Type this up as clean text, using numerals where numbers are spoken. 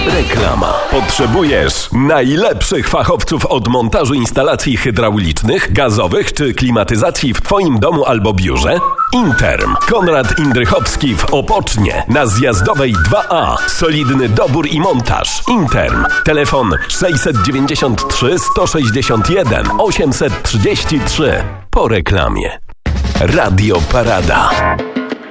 Reklama. Potrzebujesz najlepszych fachowców od montażu instalacji hydraulicznych, gazowych czy klimatyzacji w Twoim domu albo biurze? Interm. Konrad Indrychowski w Opocznie na Zjazdowej 2A. Solidny dobór i montaż. Interm. Telefon 693 161 833. Po reklamie. Radio Parada.